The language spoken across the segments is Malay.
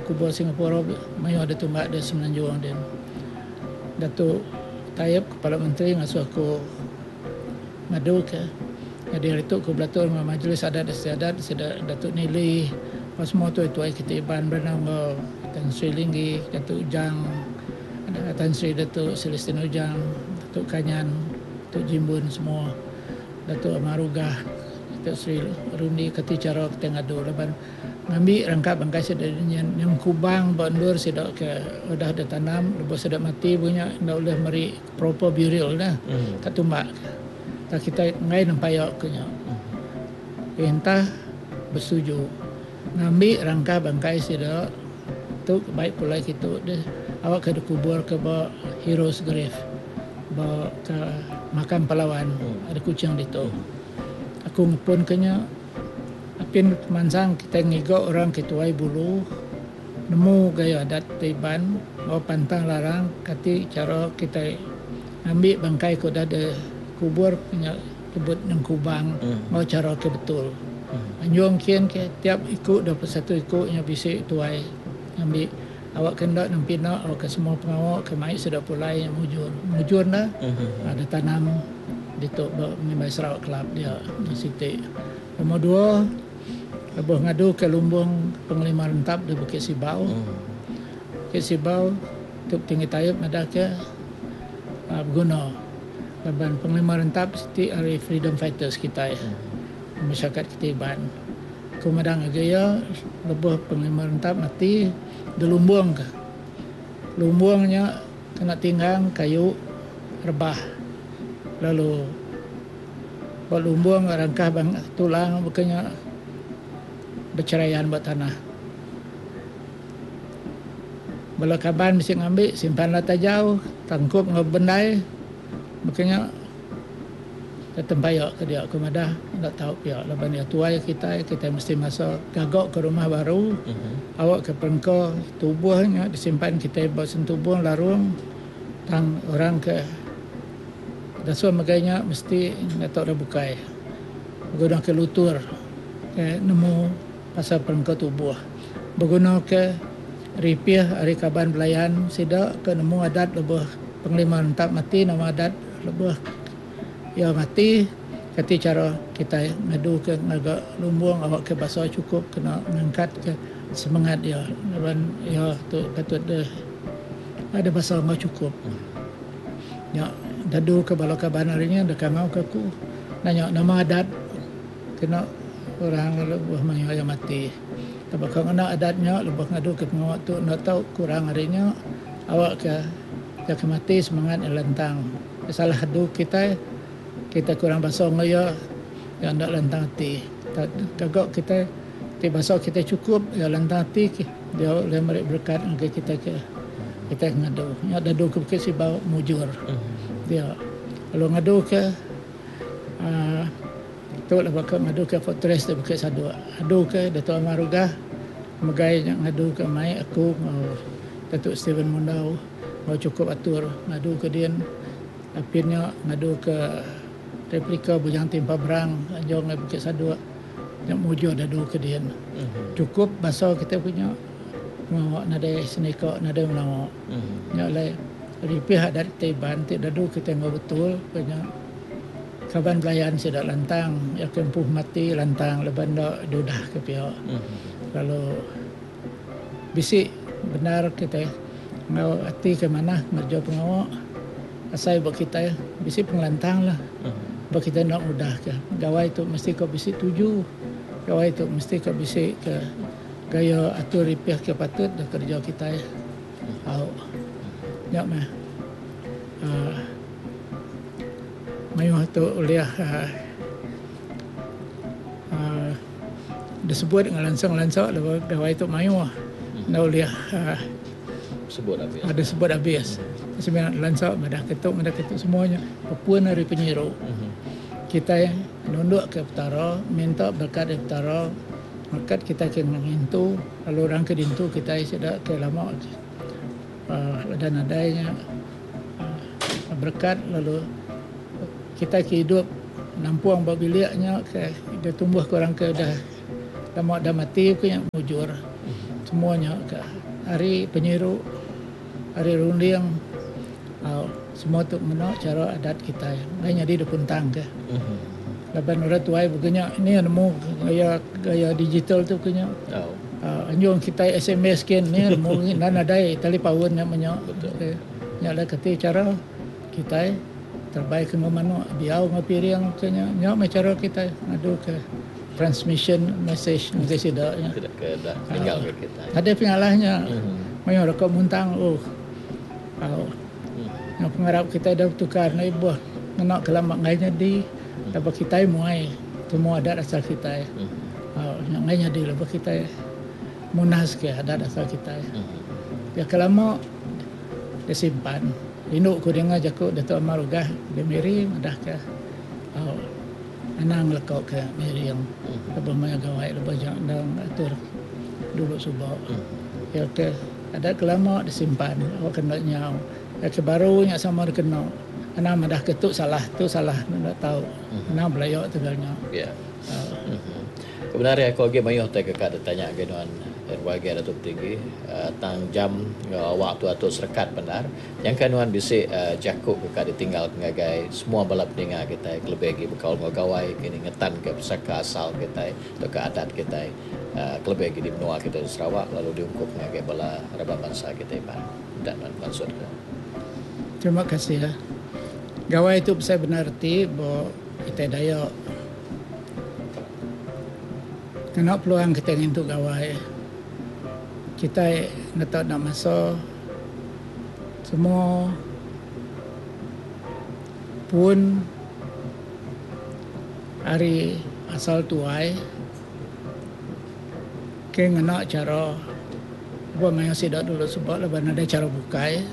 kubur Singapura mayu ada tumbak ada semenanjung dan Datuk Taib Kepala Menteri ngasuh aku ngadu ke jadi itu aku belatur dengan Majlis Adat Istiadat Datuk Nili pas semua tu itu kita iban bernama Tan Sri Linggi, Datuk Ujang, Tan Sri Datuk Celestino Ujang, Datuk Kanyan, Datuk Jimbun semua, Datuk Amarugah, Datuk Sri Rundi kati cara kita ngadu leban ngambil rangkap bangkai sedang yang kubang bandur sedang ke udah ada tanam lepas sedang mati punya ndak boleh meri proper burial dah tak tumbak tak kita ngai nampai akunya perintah bersetuju ngambil rangkap bangkai sedang tu baik pula kita deh awak ke kubur ke ba heroes grave ba ke makam pahlawan ada kucing di tu aku pun kenya apin mansang kita ngigok orang ketuai bulu nemu gaya adat Taiban mau pantang larang kati cara kita ambil bangkai ko dah ada kubur punya sebut nang kubang mau cara ke betul anjung kian ke tiap ikut dapat satu ikutnya bisik tuai ambil awak kendak nang pina awak ke semua pengawak ke mai sudah pulai yang mujur dah ada tanam di tu menimbai Sarawak Club dia di situ. Nombor 2 Lebuh ngadu ke lumbung Penglima Rentap di Bukit Sibau. Bukit Sibau tu tinggi Taib ada ke berguna. Leban Penglima Rentap siti hari freedom fighters kita masyarakat kita Iban. Kemudian gaya lebuh Penglima Rentap mati di lumbung ke. Lumbungnya kena tinggang kayu rebah. Lalu buat lumbung rangkah bang tulang bukannya berceraian buat tanah. Bala kaban mesti ngambil simpan lata jauh, tangkup ngebendai, makanya tempayak ke dia ke madah tak tahu pihak laban dia tuai kita mesti masuk gagok ke rumah baru. Awak ke pengko tubuhnya disimpan kita bawa sentubuh larung tang orang ke dasar magainya mesti tak ada bukai. Guna ke lutur ke nemu pasal perengkau tubuh. Berguna ke ripiah hari kaban belayan sidak ke nemu adat lebih Penglima Rentap mati nama adat lebih ya mati kati cara kita ngadu ke ngagak lumbung awak ke basah cukup kena mengangkat ke semangat dia dan ya tu patut ada basah enggak cukup. Ya dadu ke bala kaban harinya dah kamau ke aku nanya nama adat kena orang lebih yang mati. Tapi kalau nak adatnya lebih ngadu ke pengawak tu nak tahu kurang harinya awak ke mati semangat lentang. Salah hadu kita kurang basah ngaya yang nak lentang hati. Gagak kita basah kita cukup ya lentang hati dia boleh merik berkat kita ngadu. Ya dadu ke Bukit Sibau mujur. Dia kalau ngadu ke tu lah bakal ngadu ke Fortress di Bukit Sadua. Adu ke Datuk Amarugah megai ngadu ke mai aku mau Datuk Steven Mundau mau cukup atur ngadu ke dia apinnya ngadu ke replika Bujang Timpa Berang anjong di Bukit Sadua yang mujur dadu ke dia. Cukup basah kita punya mau nada senika nada menawa. Ya lai ripih adat Taiban tidak dadu kita ngau betul punya kaban belayan sudah lantang ya kempuh mati lantang leban dak dudah ke pihak. Kalau bisik benar kita ngau hati ke mana ngerja pengawak asai buat kita bisik penglantang lah. Buat kita nak mudah ke gawai tu mesti kau bisik tuju. Gawai tu mesti kau bisik ke gaya atur ripih ke patut dah kerja kita ya. Ya mah. Mayuh tu uliah disebut dengan lansang-lansang lepas gawai tu mayuh dah uliah sebut habis. Ada sebut habis. Sebenarnya lansang madah ketuk semuanya. Puan hari penyiru. Kita nunduk ke petara minta berkat dari petara makat kita ke mengintu lalu orang ke dintu kita sudah ke lama dan adanya berkat lalu kita hidup nampuang babiliaknya ke dia tumbuh ke orang ke dah mati punya mujur semuanya ke hari penyiru, hari rundiang, semua tu menok cara adat kita. Nganya di depan tang ke. Laban orang tuai begenya ini nemu gaya digital tu kenya. Anjung kita SMS kan ni nemu nana dai tali pawon nya menyo. Betul. Nya la kati cara kita terbaik ke mana biau ngapiriang kenya nya cara kita ngadu ke transmission message mungkin sudah nya. Tidak ke dah tinggal ke kita. Ada pengalahnya. Mayo rekod muntang yang pengarap kita dah tukar na ibuh nak kelamak ngainya di dapat kita muai semua adat asal kita yang ngainya di dapat kita munas ke adat asal kita ya kelama dia simpan induk ku dengar jaku Datuk Amarugah dia miri madah ke anang lekau ke miri yang lebih maya gawai lebih jangan atur dulu subak ya ke adat kelama disimpan awak kena nyau kebarunya sama kena ana madah ketuk salah tu salah nak tahu ana belayak tegalnya ya kebenaran aku lagi mayuh tak kakak tanya ke nuan warga Datuk Tinggi tang jam waktu atau serkat benar yang kanuan bisik jakuk kakak ditinggal ngagai semua bala pendengar kita lebih lagi berkaul ngagawai kini ngetan ke pusaka asal kita atau ke adat kita lebih lagi di benua kita di Sarawak lalu diungkup ngagai bala rabang bangsa kita dan maksud ke. Terima kasih ya. Gawai itu saya benar arti bahawa kita daya kena peluang kita untuk gawai. Kita nak masa semua pun hari asal tuai ke ngena cara buat main sidak dulu sebab leban ada cara bukai.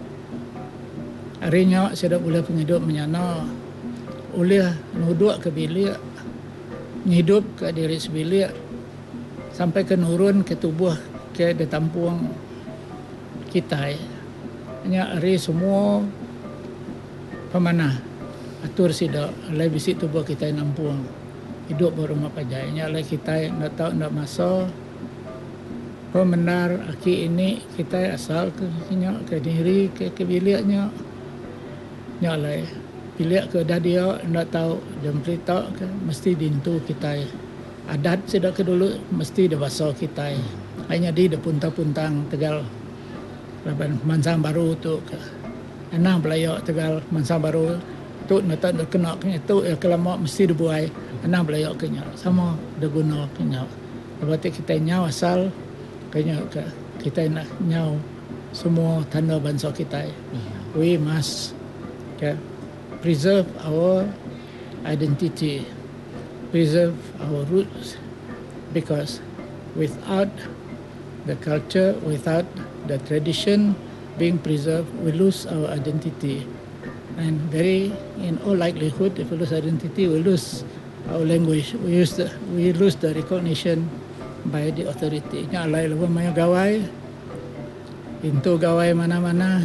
Harinya saya dah boleh penghidup menyana oleh nuduk ke bilik hidup ke diri sebilik sampai ke nurun ke tubuh ke detampung kita hanya hari semua pemanah atur sidak alai bisik tubuh kita nampung hidup berumah pajainya alai kita nak tahu nak masa pemenar aki ini kita asal ke diri ke biliknya nyalai bilik ke dah dia nak tahu dan berita ke mesti dintu kita adat sedak ke dulu mesti dah bahasa kita hanya di punta-puntang tegal laban mansang baru tu ke anang belayak tegal mansang baru tu nak tak kena tu kelama mesti dibuai anang belayak kenya sama dah guna kenya berarti kita nyau asal kenya ke kita nak nyau semua tanda bangsa kita we must preserve our identity, preserve our roots, because without the culture, without the tradition being preserved, we lose our identity. And in all likelihood, if we lose identity, we lose our language. We lose the recognition by the authority. Nya alai lawa maya gawai, pintu gawai mana-mana.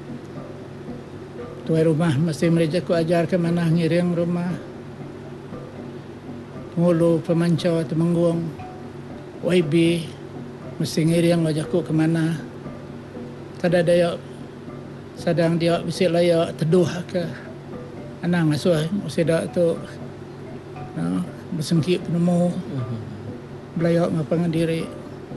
Tuai rumah mesti mereka ku ajar ke mana ngiring rumah. Ngulu pemancar temenggung. YB mesti ngiring wajakku ke mana. Tada daya sadang dia bisik layak teduh ke. Anang asuh mesti dak tu bersengkit penemu. Belayak ngapangan diri.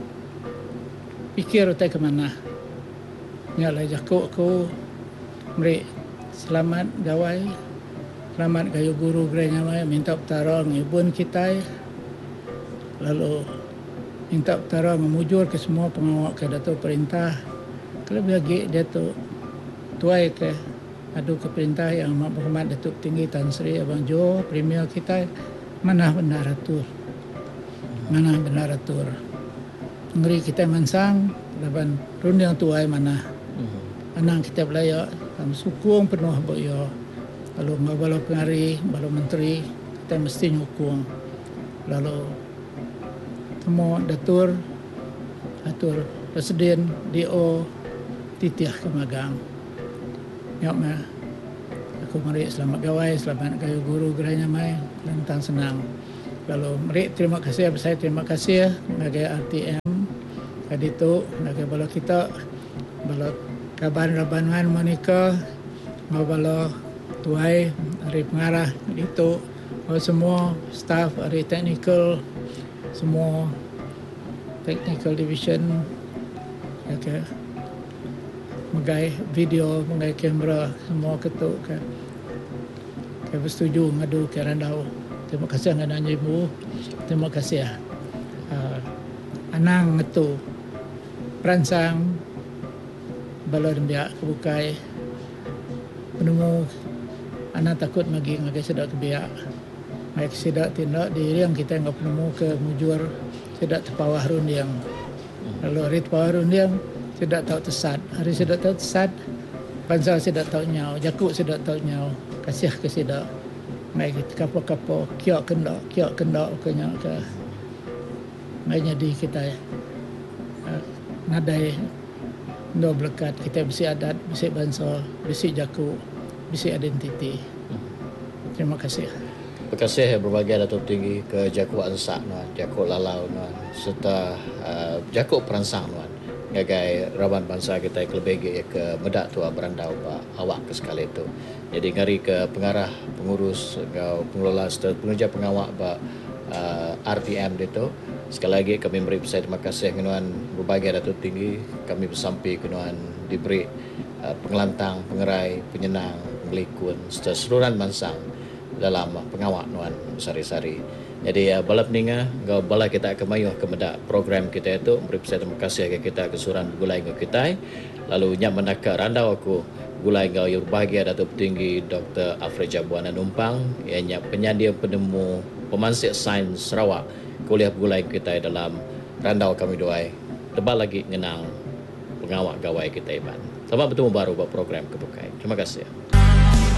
Pikir utai ke mana. Nyala jakku ku meri selamat gawai, selamat gayu guru geranya mai minta pertarung ibun kita, lalu minta pertarung memujur ke semua pengawal ke Datuk Perintah, kelebih lagi dia tu tuai ke adu ke perintah yang berhormat Datuk Tinggi Tan Sri Abang Jo Premier kita mana benar atur, ngeri kita mansang, laban runding tuai mana. Anang kita belayak dalam sukung penuh boyo. Lalu bala pengari, bala menteri kita mesti nyukung. Lalu semua datur atur presiden DO titiah ke magang. Nyok mah aku mari selamat gawai, selamat gayu guru geranya mai lantang senang. Lalu mari terima kasih saya terima kasih sebagai RTM Jadi tu nak bala kita bala kaban rabangan menika bala tuai hari pengarah itu semua staff hari technical semua technical division ya mengai video mengai kamera semua ketuk ke bersetuju ngadu ke randau. Terima kasih dengan ibu. Terima kasih anang ngetu peransang bala dembiak kebukai penemu anak takut magi ngagai sedak kebiak ngai sedak tindak diri yang kita enggak penemu ke mujur sedak terpawah rundiang lalu hari terpawah rundiang sedak tahu tesat hari sedak tahu tesat pansal sedak tahu nyau jakuk sedak tahu nyau kasih ke sedak ngai kapo-kapo kiok kendak kenya ke ngai jadi kita nadai no berkat kita bisi adat, bisi bangsa, bisi jaku, bisi identiti. Terima kasih. Terima kasih berbagai Datuk Tinggi ke Jaku Ansak nuan, Jaku Lalau nuan, serta Jaku Peransang nuan. Ngagai raban bangsa kita kelebih ke medak tua berandau pak awak ke sekali itu. Jadi ngari ke pengarah, pengurus, pengelola serta pengerja pengawak pak RTM itu. Sekali lagi kami beri terima kasih kenuan berbagai Datuk Tinggi. Kami bersampai kenuan diberi pengelantang, pengerai, penyenang, melikun serta seluruhan mansang dalam pengawak nuan sari-sari. Jadi bala peninga, bala kita akan mayuh ke medak program kita itu. Beri terima kasih ke kita kesuran gulai ke kita. Lalu nyak menaka randau aku gulai ngau yang berbahagia Datuk Tinggi Dr. Afreja Buana Numpang. Ianya penyandia penemu pemansik sains Sarawak. Kuliah gulai kita dalam randau kami doai. Tebal lagi ngenang pengawak gawai kita iban. Selamat bertemu baru buat program Kebukai. Terima kasih.